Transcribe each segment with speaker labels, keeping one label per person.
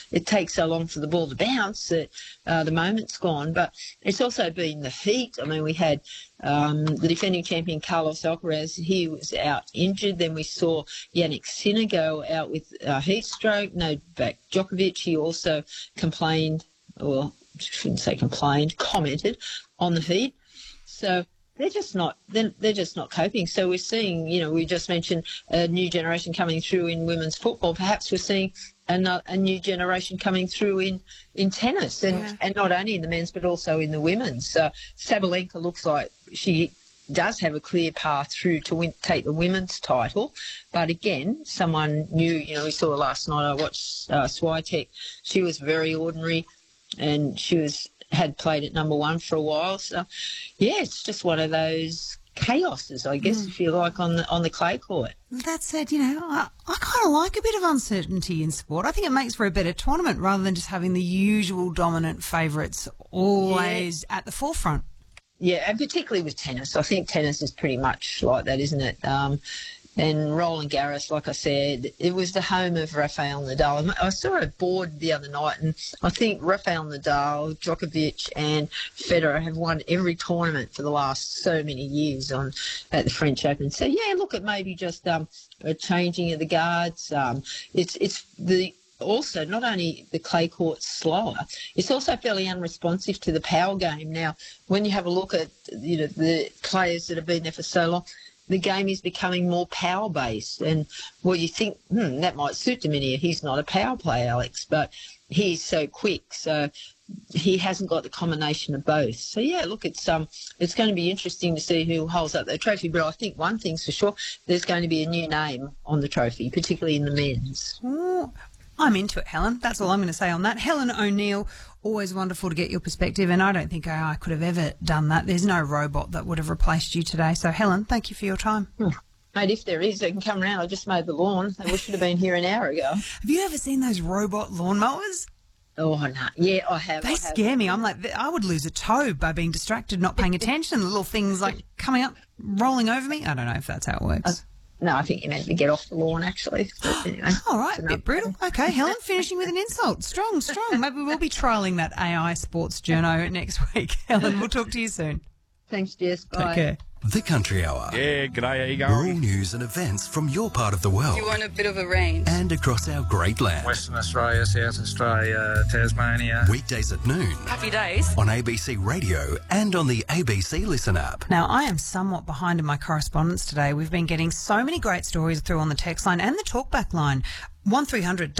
Speaker 1: it takes so long for the ball to bounce that the moment's gone. But it's also been the heat. I mean, we had the defending champion Carlos Alcaraz, he was out injured. Then we saw Yannick Sinner go out with heat stroke. Novak Djokovic, he also complained, or I shouldn't say complained, commented on the heat. So they're just not coping. So we're seeing, we just mentioned a new generation coming through in women's football. Perhaps we're seeing a new generation coming through in tennis, and not only in the men's but also in the women's. Sabalenka looks like she does have a clear path through to take the women's title. But again, someone new, we saw last night, I watched Swiatek. She was very ordinary, and she had played at number one for a while. So, yeah, it's just one of those chaoses, I guess, if you like, on the clay court.
Speaker 2: That said, I kind of like a bit of uncertainty in sport. I think it makes for a better tournament rather than just having the usual dominant favourites always at the forefront.
Speaker 1: Yeah, and particularly with tennis. I think tennis is pretty much like that, isn't it? And Roland Garros, like I said, it was the home of Rafael Nadal. I saw a board the other night, and I think Rafael Nadal, Djokovic and Federer have won every tournament for the last so many years at the French Open. So, yeah, look, it may be just a changing of the guards. Also, not only the clay court's slower, it's also fairly unresponsive to the power game. Now, when you have a look at the players that have been there for so long, the game is becoming more power-based. And, well, you think, that might suit Dominic. He's not a power player, Alex, but he's so quick. So he hasn't got the combination of both. So, yeah, look, it's going to be interesting to see who holds up the trophy. But I think one thing's for sure, there's going to be a new name on the trophy, particularly in the men's.
Speaker 2: Ooh, I'm into it, Helen. That's all I'm going to say on that. Helen O'Neill, always wonderful to get your perspective, and I don't think AI could have ever done that. There's no robot that would have replaced you today. So, Helen, thank you for your time.
Speaker 1: Mate, if there is, they can come around. I just mowed the lawn. We should have been here an hour ago.
Speaker 2: Have you ever seen those robot lawnmowers?
Speaker 1: Oh, no. Yeah, I have.
Speaker 2: They scare me. I'm like, I would lose a toe by being distracted, not paying attention. The little things like coming up, rolling over me. I don't know if that's how it works.
Speaker 1: No, I think you meant to get off the lawn, actually. But anyway,
Speaker 2: all right, a bit brutal. Okay, Helen, finishing with an insult. Strong. Maybe we'll be trialling that AI sports journo next week. Helen, we'll talk to you soon.
Speaker 1: Thanks, Jess. Bye.
Speaker 2: Take care.
Speaker 3: The Country Hour.
Speaker 4: Yeah, g'day, how you
Speaker 3: Rural
Speaker 4: going?
Speaker 3: news and events from your part of the world.
Speaker 5: You want a bit of a range?
Speaker 3: And across our great land.
Speaker 4: Western Australia, South Australia, Tasmania.
Speaker 3: Weekdays at noon.
Speaker 5: Happy days.
Speaker 3: On ABC Radio and on the ABC Listen app.
Speaker 2: Now, I am somewhat behind in my correspondence today. We've been getting so many great stories through on the text line and the talkback line. 1300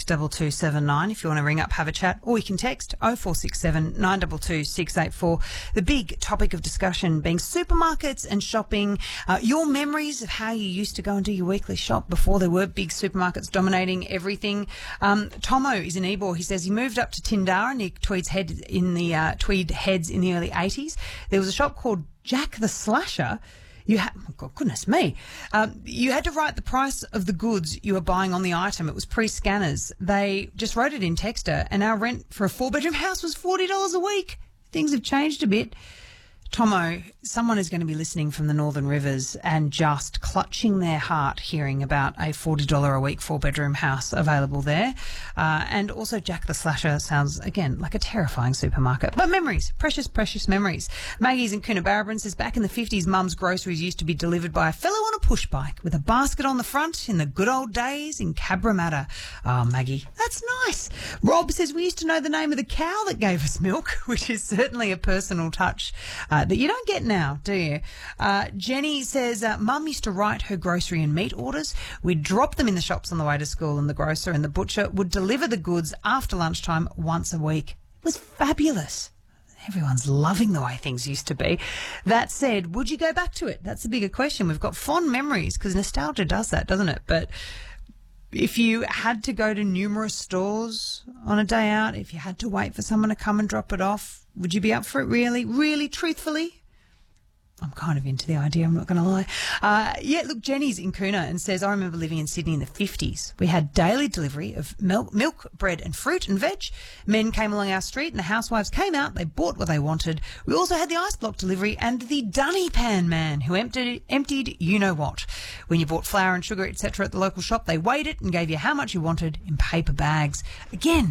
Speaker 2: 662279 if you want to ring up, have a chat, or you can text 0467 922 684. The big topic of discussion being supermarkets and shopping, your memories of how you used to go and do your weekly shop before there were big supermarkets dominating everything. Tomo is in Ebor. He says he moved up to Tindara near Tweed Heads in the early 80s. There was a shop called Jack the Slasher. Goodness me. You had to write the price of the goods you were buying on the item. It was pre-scanners. They just wrote it in Texter, and our rent for a 4-bedroom house was $40 a week. Things have changed a bit. Tomo, someone is going to be listening from the Northern Rivers and just clutching their heart hearing about a $40 a week 4-bedroom house available there. And also Jack the Slasher sounds, again, like a terrifying supermarket. But memories, precious, precious memories. Maggie's in Coonabarabran says back in the 50s, Mum's groceries used to be delivered by a fellow on a push bike with a basket on the front in the good old days in Cabramatta. Oh, Maggie, that's nice. Rob says we used to know the name of the cow that gave us milk, which is certainly a personal touch that you don't get now, do you? Jenny says Mum used to write her grocery and meat orders. We'd drop them in the shops on the way to school, and the grocer and the butcher would deliver the goods after lunchtime once a week. It was fabulous. Everyone's loving the way things used to be. That said, would you go back to it? That's the bigger question. We've got fond memories because nostalgia does that, doesn't it? But if you had to go to numerous stores on a day out, if you had to wait for someone to come and drop it off, would you be up for it really? Really, truthfully? I'm kind of into the idea, I'm not going to lie. Look, Jenny's in Coona and says, I remember living in Sydney in the 50s. We had daily delivery of milk, bread and fruit and veg. Men came along our street and the housewives came out. They bought what they wanted. We also had the ice block delivery and the dunny pan man who emptied you-know-what. When you bought flour and sugar, etc. at the local shop, they weighed it and gave you how much you wanted in paper bags. Again,